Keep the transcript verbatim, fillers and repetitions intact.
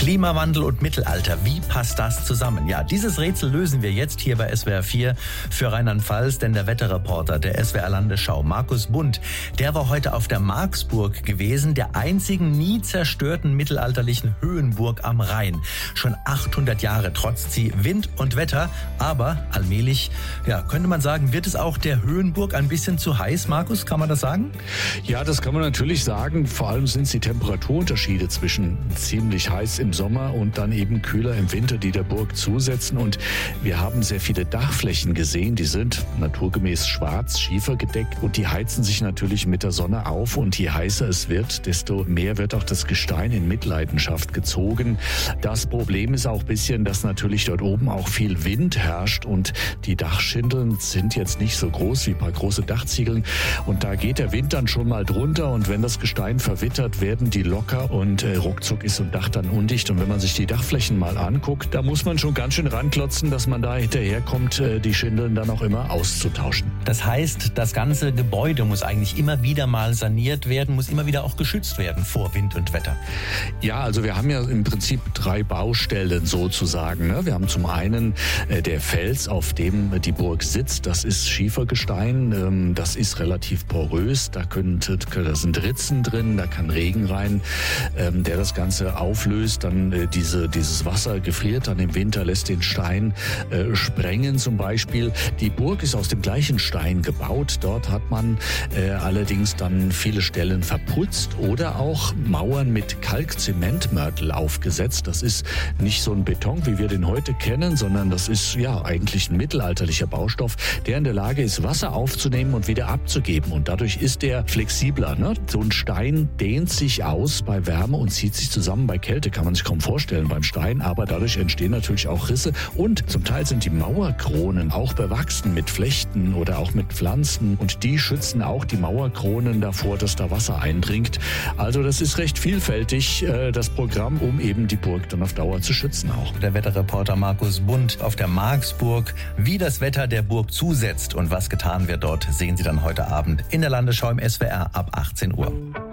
Klimawandel und Mittelalter, wie passt das zusammen? Ja, dieses Rätsel lösen wir jetzt hier bei S W R vier für Rheinland-Pfalz, denn der Wetterreporter der S W R Landesschau, Markus Bund, der war heute auf der Marksburg gewesen, der einzigen nie zerstörten mittelalterlichen Höhenburg am Rhein. Schon achthundert Jahre trotzt sie Wind und Wetter, aber allmählich, ja, könnte man sagen, wird es auch der Höhenburg ein bisschen zu heiß, Markus, kann man das sagen? Ja, das kann man natürlich sagen. Vor allem sind es die Temperaturunterschiede zwischen ziemlich heiß im Sommer und dann eben kühler im Winter, die der Burg zusetzen. Und wir haben sehr viele Dachflächen gesehen, die sind naturgemäß schwarz, schiefergedeckt und die heizen sich natürlich mit der Sonne auf. Und je heißer es wird, desto mehr wird auch das Gestein in Mitleidenschaft gezogen. Das Problem ist auch ein bisschen, dass natürlich dort oben auch viel Wind herrscht und die Dachschindeln sind jetzt nicht so groß wie ein paar große Dachziegeln. Und da geht der Wind dann schon mal drunter und wenn das Gestein verwittert, werden die locker und äh, ruckzuck ist so ein Dach dann undicht. Und wenn man sich die Dachflächen mal anguckt, da muss man schon ganz schön ranklotzen, dass man da hinterherkommt, äh, die Schindeln dann auch immer auszutauschen. Das heißt, das ganze Gebäude muss eigentlich immer wieder mal saniert werden, muss immer wieder auch geschützt werden vor Wind und Wetter. Ja, also wir haben ja im Prinzip drei Baustellen sozusagen. Ne? Wir haben zum einen äh, der Fels, auf dem die Burg sitzt. Das ist Schiefergestein, ähm, das ist relativ porös. Da, könnte, da sind Ritzen drin, da kann Regen rein, ähm, der das Ganze auflöst. Dann äh, diese, dieses Wasser gefriert dann im Winter, lässt den Stein äh, sprengen zum Beispiel. Die Burg ist aus dem gleichen Stein gebaut. Dort hat man äh, allerdings dann viele Stellen verputzt oder auch Mauern mit Kalkzementmörtel aufgesetzt. Das ist nicht so ein Beton, wie wir den heute kennen, sondern das ist ja eigentlich ein mittelalterlicher Baustoff, der in der Lage ist, Wasser aufzunehmen und wieder abzugeben. Und dadurch ist der flexibler. Ne? So ein Stein dehnt sich aus bei Wärme und zieht sich zusammen. Bei Kälte kann man sich kaum vorstellen beim Stein, aber dadurch entstehen natürlich auch Risse. Und zum Teil sind die Mauerkronen auch bewachsen mit Flechten oder auch mit Pflanzen. Und die schützen auch die Mauerkronen davor, dass da Wasser eindringt. Also das ist recht vielfältig, das Programm, um eben die Burg dann auf Dauer zu schützen auch. Der Wetterreporter Markus Bund auf der Marksburg. Wie das Wetter der Burg zusetzt und was getan wird dort, sehen Sie dann heute Abend in der Landesschau im S W R ab achtzehn Uhr.